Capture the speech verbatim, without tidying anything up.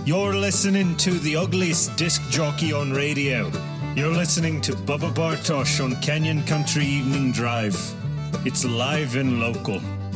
You're listening to the ugliest disc jockey on radio. You're listening to Bubba Bartosh on Kenyan Country Evening Drive. It's live and local.